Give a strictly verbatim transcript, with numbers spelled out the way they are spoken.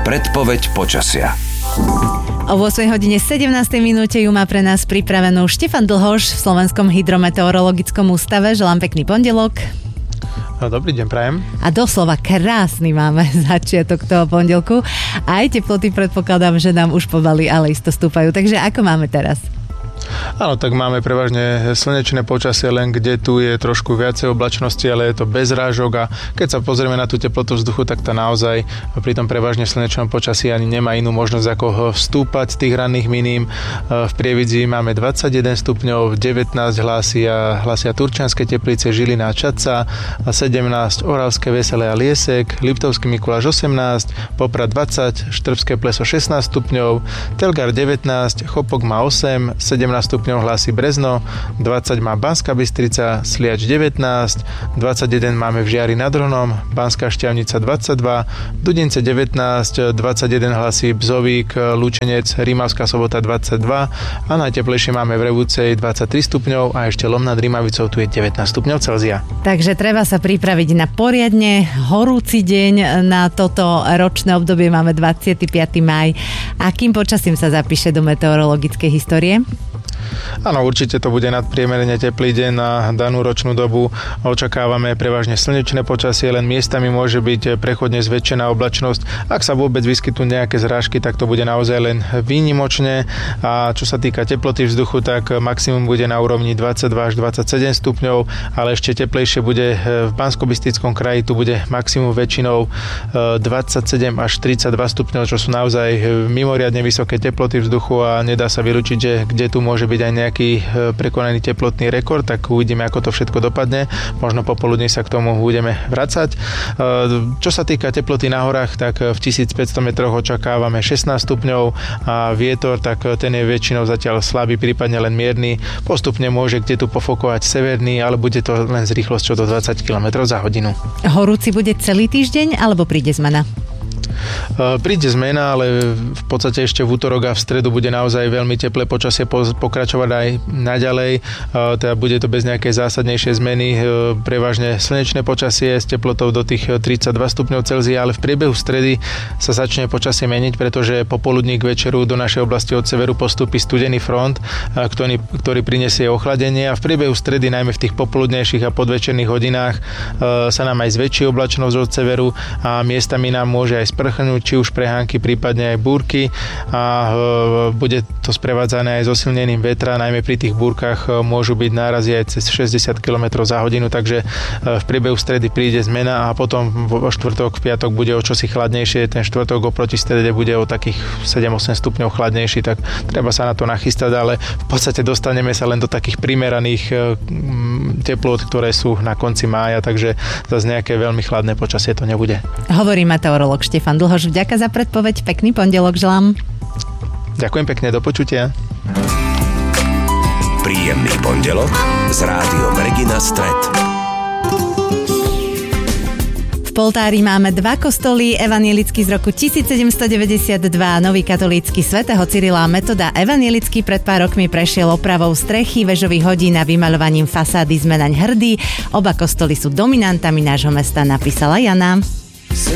Predpoveď počasia. O ôsmej hodine sedemnástej minúte ju má pre nás pripravenú Štefan Dlhoš v Slovenskom hydrometeorologickom ústave. Želám pekný pondelok. No, dobrý deň, prajem. A doslova krásny máme začiatok toho pondelku. Aj teploty predpokladám, že nám už pomaly, ale isto stúpajú. Takže ako máme teraz? Áno, tak máme prevažne slnečné počasie, len kde tu je trošku viacej oblačnosti, ale je to bez rážok a keď sa pozrieme na tú teplotu vzduchu, tak tá naozaj pri tom prevažne slnečnom počasí ani nemá inú možnosť ako vstúpať z tých ranných miním. V Prievidzi máme dvadsaťjeden stupňov, devätnásť hlásia, hlásia Turčianske Teplice, Žilina a Čadca, sedemnásť Oravské Veselé a Liesek, Liptovský Mikuláš osemnásť, Poprad dvadsať, Štrbské Pleso šestnásť stupňov, Telgar devätnásť, Chopok má osem, sedemnásť stupňov hlási Brezno, dvadsať má Banská Bystrica, Sliač devätnásť, dvadsaťjeden máme v Žiari nad Hronom, Banská Štiavnica dvadsaťdva, Dudince devätnásť, dvadsaťjeden hlási Bzovík, Lučenec, Rímavská Sobota dvadsaťdva a najteplejšie máme v Revúcej dvadsaťtri stupňov a ešte Lom nad Rímavicou tu je devätnásť stupňov Celzia. Takže treba sa pripraviť na poriadne horúci deň. Na toto ročné obdobie máme dvadsiateho piateho mája. Akým počasím sa zapíše do meteorologickej histórie? Áno, určite to bude nadpriemerne teplý deň na danú ročnú dobu. Očakávame prevažne slnečné počasie, len miestami môže byť prechodne zväčšená oblačnosť. Ak sa vôbec vyskytnú nejaké zrážky, tak to bude naozaj len výnimočne. A čo sa týka teploty vzduchu, tak maximum bude na úrovni dvadsaťdva až dvadsaťsedem stupňov, ale ešte teplejšie bude v Banskobystrickom kraji, tu bude maximum väčšinou dvadsaťsedem až tridsaťdva stupňov, čo sú naozaj mimoriadne vysoké teploty vzduchu a nedá sa vylúčiť, že kde tu môže byť aj nejaký prekonaný teplotný rekord, tak uvidíme, ako to všetko dopadne. Možno popoludne sa k tomu budeme vracať. Čo sa týka teploty na horách, tak v tisícpäťsto metroch očakávame šestnásť stupňov a vietor, tak ten je väčšinou zatiaľ slabý, prípadne len mierny. Postupne môže kde tu pofokovať severný, ale bude to len s rýchlosťou do dvadsať kilometrov za hodinu. Horúci bude celý týždeň, alebo príde zmena? Príde zmena, ale v podstate ešte v útorok a v stredu bude naozaj veľmi teplé počasie pokračovať aj naďalej. Teda bude to bez nejakej zásadnejšej zmeny. Prevažne slnečné počasie s teplotou do tých tridsaťdva stupňov Celzia, ale v priebehu stredy sa začne počasie meniť, pretože popoludní k večeru do našej oblasti od severu postúpi studený front, ktorý, ktorý prinesie ochladenie a v priebehu stredy, najmä v tých popoludnejších a podvečerných hodinách, sa nám aj zväčší oblačnosť od severu a miestami nám môže aj sprchnúť, či už prehánky, prípadne aj búrky a e, bude to sprevádzané aj zosilnením vetra, najmä pri tých búrkach e, môžu byť nárazy aj cez šesťdesiat kilometrov za hodinu, takže e, v priebehu stredy príde zmena a potom vo štvrtok, v piatok bude o čosi chladnejšie, ten štvrtok oproti strede bude o takých sedem až osem stupňov chladnejší, tak treba sa na to nachystať, ale v podstate dostaneme sa len do takých primeraných e, teplôt, ktoré sú na konci mája, takže zase nejaké veľmi chladné počasie to nebude. Hovorí meteorológ Štefan Dlhoš, vďaka za predpoveď, pekný pondelok želám. Ďakujem pekne, do počutia. Príjemný pondelok z Rádiom Regina Stret. V Poltári máme dva kostoly, evanielický z roku tisícsedemstodeväťdesiatdva, nový katolícky svätého Cyrila a Metoda. Evanielický pred pár rokmi prešiel opravou strechy, väžových hodín a vymaľovaním fasády Sme naň hrdí. Oba kostoly sú dominantami nášho mesta, napísala Jana.